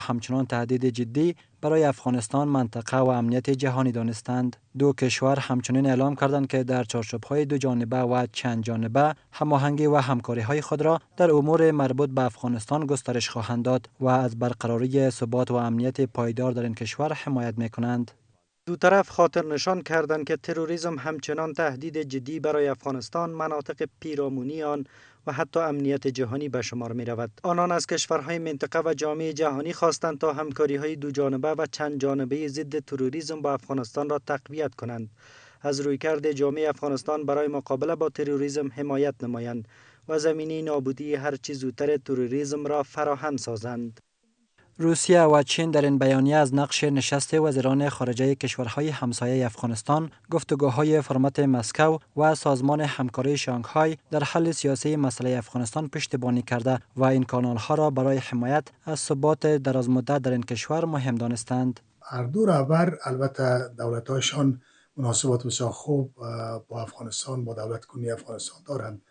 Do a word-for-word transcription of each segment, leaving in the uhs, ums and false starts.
همچنان تهدید جدی برای افغانستان، منطقه و امنیت جهانی دانستند. دو کشور همچنین اعلام کردند که در چارچوب‌های دو جانبه و چند جانبه هماهنگی و همکاری‌های خود را در امور مربوط به افغانستان گسترش خواهند داد و از برقراری ثبات و امنیت پایدار در این کشور حمایت می‌کنند. دو طرف خاطر نشان کردند که تروریسم همچنان تهدید جدی برای افغانستان، مناطق پیرامونی آن و حتی امنیت جهانی به شمار می رود. آنان از کشورهای منطقه و جامعه جهانی خواستند تا همکاری‌های دو جانبه و چند جانبه ضد تروریسم با افغانستان را تقویت کنند. از رویکرد جامعه افغانستان برای مقابله با تروریسم حمایت نمایند و زمینه نابودی هر چه زودتر تروریسم را فراهم سازند. روسیه و چین در این بیانیه از نقش نشست وزیران خارجه کشورهای همسایه افغانستان، گفتگوهای فرمت مسکو و سازمان همکاری شانگهای در حل سیاسی مسئله افغانستان پشتیبانی کرده و این کانالها را برای حمایت از ثبات درازمدت در این کشور مهم دانستند. هر دو رهبر البته دولت‌هایشان مناسبات بسیار خوب با افغانستان، با دولت کنی افغانستان دارند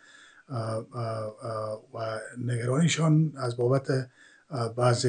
و نگرانیشان از بابت بعض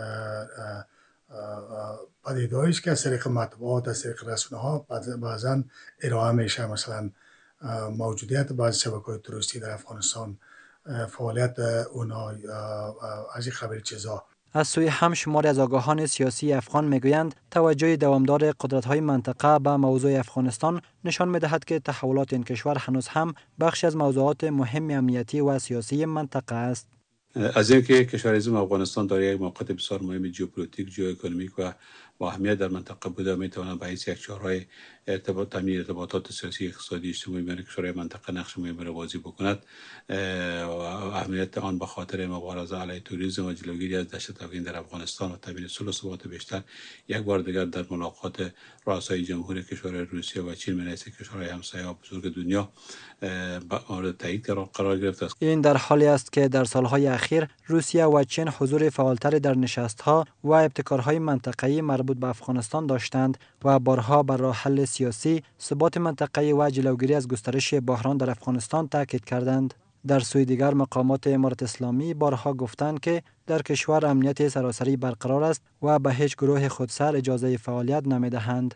پدیده‌هایی است که از طریق مطبوعات، از طریق رسانه‌ها بعضاً ارائه میشه، مثلا موجودیت بعضی شبکه‌های تروریستی در افغانستان، فعالیت اونها، از این خبر چیزا. از سوی هم شماری از آگاهان سیاسی افغان میگویند توجه دوامدار قدرت‌های منطقه به موضوع افغانستان نشان می‌دهد که تحولات این کشور هنوز هم بخشی از موضوعات مهم امنیتی و سیاسی منطقه است. از اینکه کشور افغانستان دارای یک موقعیت بسیار مهم ژئوپلیتیک، ژئواکونومیک و با اهمیت در منطقه بوده، میتواند به حیث یک چهارراه ارتباط تامین ارتباطات سیاسی، اقتصادی، اجتماعی میان کشورهای منطقه نقش مهمی را بازی بکند. و اهمیت آن به خاطر مبارزه علیه تروریسم و جلوگیری از دهشت افکنی در افغانستان و تامین صلح و ثبات بیشتر یک بار دیگر در ملاقات رؤسای جمهور کشورهای روسیه و چین من کشورهای همسایه و بزرگ دنیا مورد تایید قرار گرفته است. این در حالی است که در سالهای اخیر روسیه و چین حضور فعالتری در نشست‌ها و ابتکارهای منطقه‌ای مربوط به افغانستان داشتند و بارها بر راه حل سیاسی، ثبات منطقه‌ای و جلوگیری از گسترش بحران در افغانستان تاکید کردند. در سوی دیگر مقامات امارت اسلامی بارها گفتند که در کشور امنیت سراسری برقرار است و به هیچ گروه خودسر اجازه فعالیت نمی‌دهند.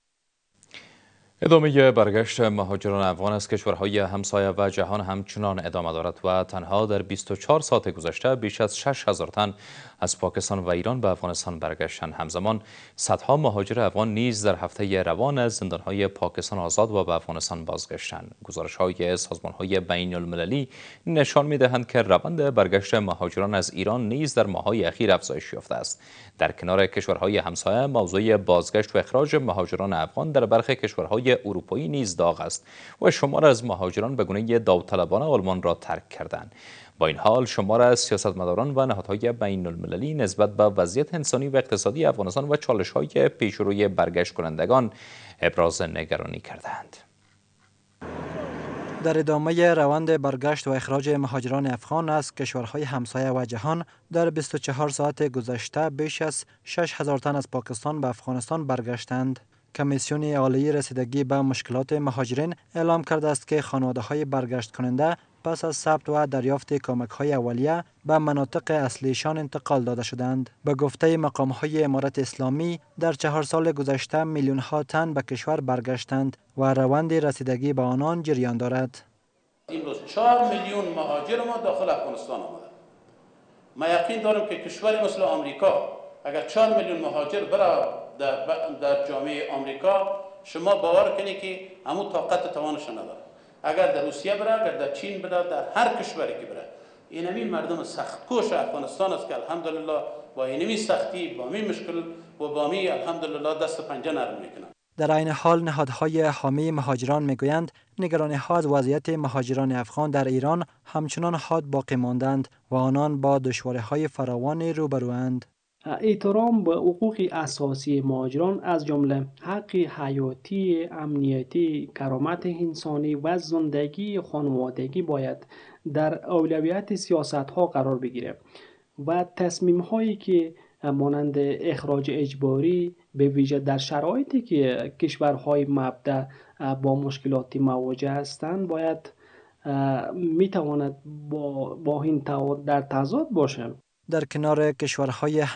ادامه برگشت مهاجران افغان از کشورهای همسایه و جهان همچنان ادامه دارد و تنها در بیست و چهار ساعت گذشته بیش از شش هزار تن از پاکستان و ایران به افغانستان برگشتند. همزمان صدها مهاجر افغان نیز در هفته روان از زندانهای پاکستان آزاد و به افغانستان بازگشتند. گزارش‌های سازمان‌های بین‌المللی نشان می‌دهند که روند برگشت مهاجران از ایران نیز در ماه‌های اخیر افزایش یافته است. در کنار کشورهای همسایه، موضوع بازگشت و اخراج مهاجران افغان در برخی کشورهای اروپایی نیز داغ است و شمار از مهاجران به گونه داوطلبانه آلمان را ترک کردند. با این حال شمار از سیاستمداران و نهادهای بین المللی نسبت به وضعیت انسانی و اقتصادی افغانستان و چالش‌های پیشروی برگشت کنندگان ابراز نگرانی کردند. در ادامه روند برگشت و اخراج مهاجران افغان از کشورهای همسایه و جهان، در بیست و چهار ساعت گذشته بیش از شش هزار تن از پاکستان به افغانستان برگشتند. کمیسیون عالی رسیدگی به مشکلات مهاجرین اعلام کرده است که خانواده‌های برگشت کننده پس از ثبت و دریافت کمک‌های اولیه به مناطق اصلیشان انتقال داده شدند. به گفته مقام‌های امارت اسلامی، در چهار سال گذشته میلیون‌ها تن به کشور برگشتند و روند رسیدگی به آنان جریان دارد. امروز چهار میلیون مهاجر ما داخل افغانستان آمده. ما یقین دارم که کشوری مثل آمریکا اگر چهار میلیون مهاجر برای در, در جامعه آمریکا، شما باور کنید که همون طاقت توانش نداره. اگر در روسیه بره، اگر در چین بره، در هر کشوری که بره، اینمی مردم سخت کوش افغانستان است که الحمدلله با اینمی سختی، با می مشکل و با می الحمدلله دست پنجه نرم میکنن. در عین حال نهادهای حامی مهاجران میگویند نگرانی‌ها از وضعیت مهاجران افغان در ایران همچنان حاد باقی ماندند و آنان با دشواری‌های فراوانی روبروند. احترام به حقوق اساسی مهاجران از جمله حق حیاتی، امنیتی، کرامت انسانی و زندگی خانوادگی باید در اولویت سیاست‌ها قرار بگیرد و تصمیم‌هایی که مانند اخراج اجباری به ویژه در شرایطی که کشورهای مبدأ با مشکلاتی مواجه هستند باید میتواند با با این در تضاد باشه. در کنار کشورهای